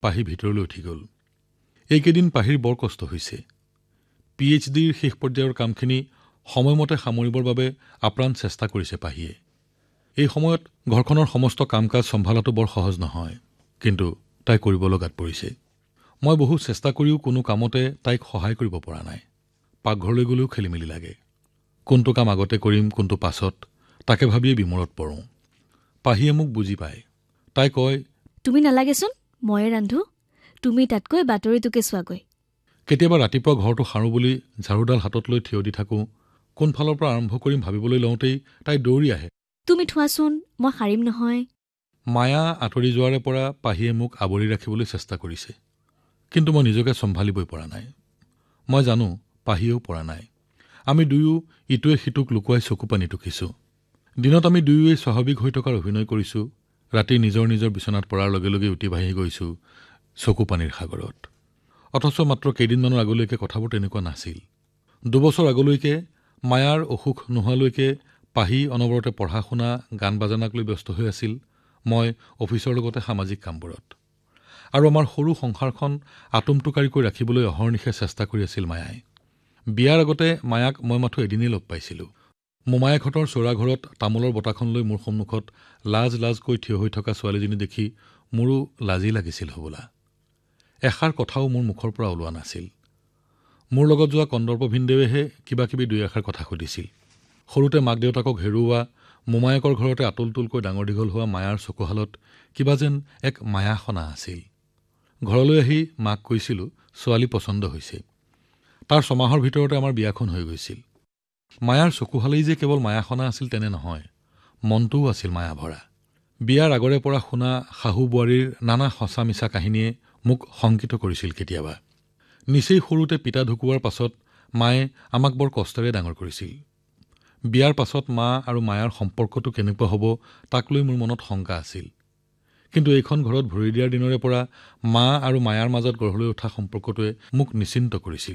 পাহি ভিতৰলৈ উঠি গ'ল। এইকেইদিন পাহিৰ বৰ কষ্ট হৈছে। PhDৰ শেষ পৰ্যায়ৰ কামখিনি সময়মতে সামৰিবৰ বাবে আপ্ৰাণ চেষ্টা কৰিছে পাহিয়ে। এই সময়ত ঘৰখনৰ সমস্ত কাম-কাজ চম্ভালাটো বৰ সহজ নহয়, কিন্তু তাই কৰিব লগাত পৰিছে। মই বহু চেষ্টা কৰিও কোনো কামতে তাইক সহায় কৰিব পৰা নাই। পাকঘৰলৈ গ'লেও খেলিমেলি লাগে। কোনটো কাম আগতে কৰিম, কোনটো পাছত, তাকে ভাবিয়ে বিমূৰত পৰোঁ। পাহিয়ে মোক বুজি পায়। তাই কয়, তুমি নালাগেচোন, ময়ে ৰান্ধো, তুমি তাতকৈ বাতৰিটোকে চোৱাগৈ। কেতিয়াবা ৰাতিপুৱা ঘৰটো সাৰো বুলি ঝাৰুডাল হাতত লৈ থিয় দি থাকোঁ। কোনফালৰ পৰা আৰম্ভ কৰিম ভাবিবলৈ লওঁতেই তাই দৌৰি আহে। তুমি থোৱাচোন, মই সাৰিম নহয়। মায়া আঁতৰি যোৱাৰে পৰা পাহিয়ে মোক আৱৰি ৰাখিবলৈ চেষ্টা কৰিছে, কিন্তু মই নিজকে চম্ভালিবই পৰা নাই। মই জানো পাহিয়েও পৰা নাই। আমি দুয়ো ইটোৱে সিটোক লুকুৱাই চকুপানী টুকিছোঁ। দিনত আমি দুয়োৱে স্বাভাৱিক হৈ থকাৰ অভিনয় কৰিছোঁ। ৰাতি নিজৰ নিজৰ বিচনাত পৰাৰ লগে লগে উঠি ভাহি গৈছোঁ চকুপানীৰ সাগৰত। অথচ মাত্ৰ কেইদিনমানৰ আগলৈকে কথাবোৰ তেনেকুৱা নাছিল। 2 বছৰ আগলৈকে মায়াৰ অসুখ নোহোৱালৈকে পাহি অনবৰতে পঢ়া-শুনা, গান-বাজনাক লৈ ব্যস্ত হৈ আছিল। মই অফিচৰ লগতে সামাজিক কামবোৰত। আৰু আমাৰ সৰু সংসাৰখন আটোমটোকাৰিকৈ ৰাখিবলৈ অহৰ্নিশে চেষ্টা কৰি আছিল মায়াই। বিয়াৰ আগতে মায়াক মই মাথো এদিনেই লগ পাইছিলোঁ। মোমায়েকহঁতৰ চৌৰাঘৰত তামোলৰ বটাখন লৈ মোৰ সন্মুখত লাজকৈ থিয় হৈ থকা ছোৱালীজনী দেখি মোৰো লাজি লাগিছিল হবলা। এষাৰ কথাও মোৰ মুখৰ পৰা ওলোৱা নাছিল। মোৰ লগত যোৱা কন্দৰ্প ভিনদেৱেহে কিবা-কিবি 2-এষাৰ কথা সুধিছিল। সৰুতে মাক-দেউতাকক হেৰুওৱা, মোমায়েকৰ ঘৰতে আতুলতুলকৈ ডাঙৰ-দীঘল হোৱা মায়াৰ চকুহালত কিবা যেন এক মায়াসনা আছিল। ঘৰলৈ আহি মাক কৈছিলোঁ, ছোৱালী পচন্দ হৈছে। তাৰ 6 মাহৰ ভিতৰতে আমাৰ বিয়াখন হৈ গৈছিল। মায়াৰ চকুহালেই যে কেৱল মায়াসনা আছিল তেনে নহয়, মনটোও আছিল মায়া ভৰা। বিয়াৰ আগৰে পৰা শুনা শাহু-বোৱাৰীৰ নানা সঁচা-মিছা কাহিনীয়ে মোক শংকিত কৰিছিল কেতিয়াবা। নিচেই সৰুতে পিতা ঢুকুৱাৰ পাছত মায়ে আমাক বৰ কষ্টেৰে ডাঙৰ কৰিছিল। বিয়াৰ পাছত মা আৰু মায়াৰ সম্পৰ্কটো কেনেকুৱা হ'ব তাক লৈ মোৰ মনত শংকা আছিল। কিন্তু এইখন ঘৰত ভৰি দিয়াৰ দিনৰে পৰা মা আৰু মায়াৰ মাজত গঢ় লৈ উঠা সম্পৰ্কটোৱে মোক নিশ্চিন্ত কৰিছিল।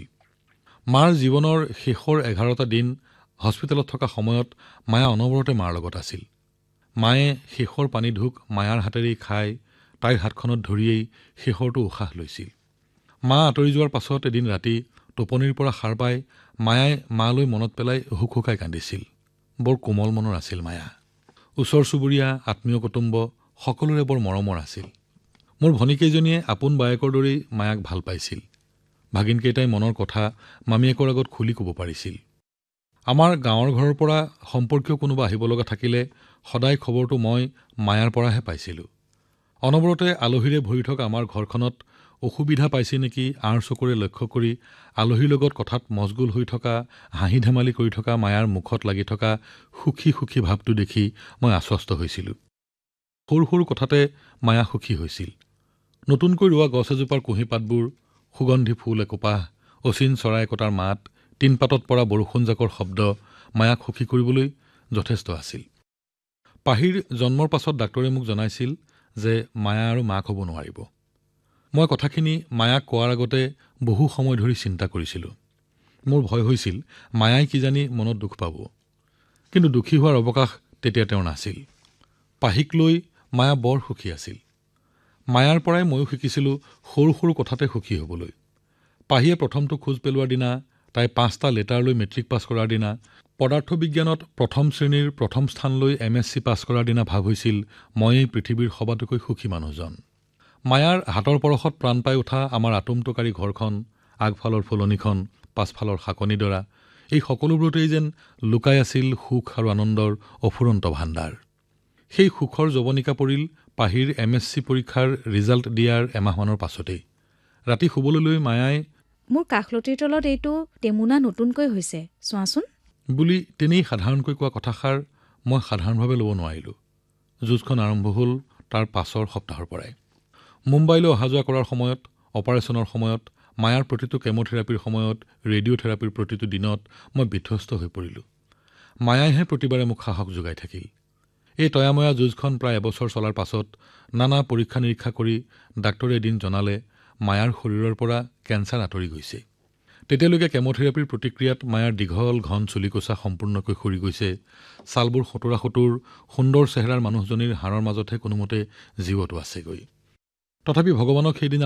মাৰ জীৱনৰ শেষৰ 11টা দিন হস্পিটেলত থকা সময়ত মায়া অনবৰতে মাৰ লগত আছিল। মায়ে শেষৰ পানী ঢোক মায়াৰ হাতেৰেই খাই, তাইৰ হাতখনত ধৰিয়েই শেষৰটো উশাহ লৈছিল। মা আঁতৰি যোৱাৰ পাছত এদিন ৰাতি টোপনিৰ পৰা সাৰ পাই মায়াই মালৈ মনত পেলাই হুকহুকাই কান্দিছিল। বৰ কোমল মনৰ আছিল মায়া। ওচৰ-চুবুৰীয়া, আত্মীয় কুটুম্ব সকলোৰে বৰ মৰমৰ আছিল। মোৰ ভনীকেইজনীয়ে আপোন বায়েকৰ দৰেই মায়াক ভাল পাইছিল। ভাগিনকেইটাই মনৰ কথা মামীয়েকৰ আগত খুলি ক'ব পাৰিছিল। আমাৰ গাঁৱৰ ঘৰৰ পৰা সম্পৰ্কীয় কোনোবা আহিব লগা থাকিলে সদায় খবৰটো মই মায়াৰ পৰাহে পাইছিলোঁ। অনবৰতে আলহীৰে ভৰি থকা আমাৰ ঘৰখনত অসুবিধা পাইছে নেকি আঁৰ চকুৰে লক্ষ্য কৰি আলহীৰ লগত কথাত মচগুল হৈ থকা, হাঁহি-ধেমালি কৰি থকা মায়াৰ মুখত লাগি থকা সুখী সুখী ভাৱটো দেখি মই আশ্বস্ত হৈছিলোঁ। সৰু সৰু কথাতে মায়া সুখী হৈছিল। নতুনকৈ ৰোৱা গছ এজোপাৰ কুঁহিপাতবোৰ, সুগন্ধি ফুল একোপাহ, অচিন চৰাই কটাৰ মাত, টিনপাতত পৰা বৰষুণজাকৰ শব্দ মায়াক সুখী কৰিবলৈ যথেষ্ট আছিল। পাহিৰ জন্মৰ পাছত ডাক্তৰে মোক জনাইছিল যে মায়া আৰু মাক হ'ব নোৱাৰিব। মই কথাখিনি মায়াক কোৱাৰ আগতে বহু সময় ধৰি চিন্তা কৰিছিলোঁ। মোৰ ভয় হৈছিল মায়াই কিজানি মনত দুখ পাব। কিন্তু দুখী হোৱাৰ অৱকাশ তেতিয়া তেওঁৰ নাছিল। পাহিক লৈ মায়া বৰ সুখী আছিল। মায়াৰ পৰাই ময়ো শিকিছিলোঁ সৰু সৰু কথাতে সুখী হ'বলৈ। পাহিয়ে প্ৰথমটো খোজ পেলোৱাৰ দিনা, তাই 5টা লেটাৰ লৈ মেট্ৰিক পাছ কৰাৰ দিনা, পদাৰ্থ বিজ্ঞানত প্ৰথম শ্ৰেণীৰ প্ৰথম স্থান লৈ MSc পাছ কৰাৰ দিনা ভাৱ হৈছিল ময়েই পৃথিৱীৰ সবাতোকৈ সুখী মানুহজন। মায়াৰ হাতৰ পৰশত প্ৰাণ পাই উঠা আমাৰ আটোমটোকাৰী ঘৰখন, আগফালৰ ফুলনিখন, পাছফালৰ শাকনিডৰা, এই সকলোবোৰতেই যেন লুকাই আছিল সুখ আৰু আনন্দৰ অফুৰন্ত ভাণ্ডাৰ। সেই সুখৰ যৱনিকা পৰিল পাহিৰ MSc পৰীক্ষাৰ ৰিজাল্ট দিয়াৰ এমাহমানৰ পাছতেই। ৰাতি শুবলৈ লৈ মায়াই মোৰ কাষলতিৰ তলত এইটো টেমুনা নতুনকৈ হৈছে, চোৱাচোন বুলি তেনেই সাধাৰণকৈ কোৱা কথাষাৰ মই সাধাৰণভাৱে ল'ব নোৱাৰিলোঁ। যুঁজখন আৰম্ভ হ'ল তাৰ পাছৰ সপ্তাহৰ পৰাই। মুম্বাইলৈ অহা যোৱা কৰাৰ সময়ত, অপাৰেশ্যনৰ সময়ত, মায়াৰ প্ৰতিটো কেমোথেৰাপিৰ সময়ত, ৰেডিঅ'থেৰাপিৰ প্ৰতিটো দিনত মই বিধ্বস্ত হৈ পৰিলোঁ। মায়াইহে প্ৰতিবাৰে মোক সাহস যোগাই থাকিল। এই তয়াময়া যুঁজখন প্ৰায় এবছৰ চলাৰ পাছত নানা পৰীক্ষা-নিৰীক্ষা কৰি ডাক্তৰে এদিন জনালে মায়াৰ শৰীৰৰ পৰা কেঞ্চাৰ আঁতৰি গৈছে। তেতিয়ালৈকে কেমোথেৰাপিৰ প্ৰতিক্ৰিয়াত মায়াৰ দীঘল ঘন চুলিকোছা সম্পূৰ্ণকৈ সৰি গৈছে। ছালবোৰ সতৰা-সতোৰ, সুন্দৰ চেহেৰাৰ মানুহজনীৰ হাড়ৰ মাজতহে কোনোমতে জীৱটো আছেগৈ। তথাপি ভগৱানক সেইদিনা